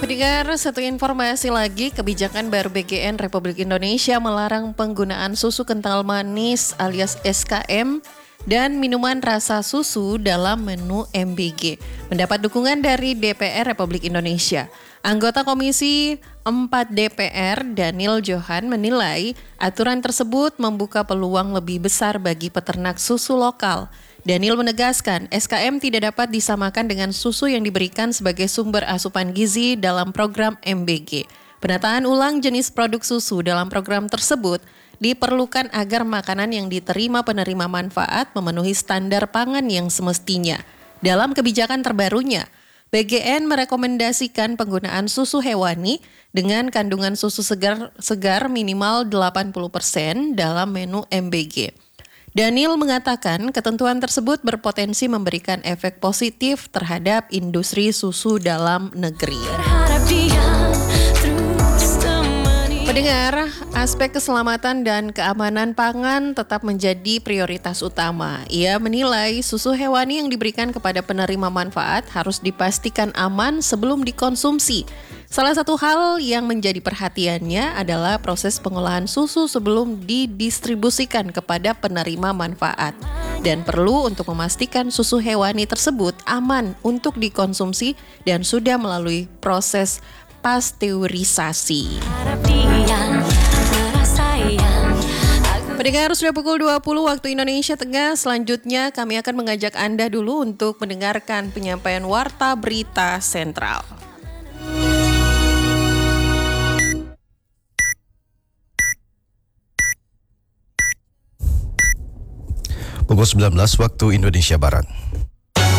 Pendengar, satu informasi lagi, kebijakan baru BGN Republik Indonesia melarang penggunaan susu kental manis alias SKM dan minuman rasa susu dalam menu MBG. Mendapat dukungan dari DPR Republik Indonesia. Anggota Komisi 4 DPR Daniel Johan menilai aturan tersebut membuka peluang lebih besar bagi peternak susu lokal. Daniel menegaskan SKM tidak dapat disamakan dengan susu yang diberikan sebagai sumber asupan gizi dalam program MBG. Penataan ulang jenis produk susu dalam program tersebut diperlukan agar makanan yang diterima penerima manfaat memenuhi standar pangan yang semestinya. Dalam kebijakan terbarunya, BGN merekomendasikan penggunaan susu hewani dengan kandungan susu segar minimal 80% dalam menu MBG. Daniel mengatakan ketentuan tersebut berpotensi memberikan efek positif terhadap industri susu dalam negeri. Pendengar, aspek keselamatan dan keamanan pangan tetap menjadi prioritas utama. Ia menilai susu hewani yang diberikan kepada penerima manfaat harus dipastikan aman sebelum dikonsumsi. Salah satu hal yang menjadi perhatiannya adalah proses pengolahan susu sebelum didistribusikan kepada penerima manfaat. Dan perlu untuk memastikan susu hewani tersebut aman untuk dikonsumsi dan sudah melalui proses pasteurisasi. Pendengar, sudah pukul 20 waktu Indonesia Tengah. Selanjutnya kami akan mengajak Anda dulu untuk mendengarkan penyampaian Warta Berita Sentral. Pukul 19 waktu Indonesia Barat.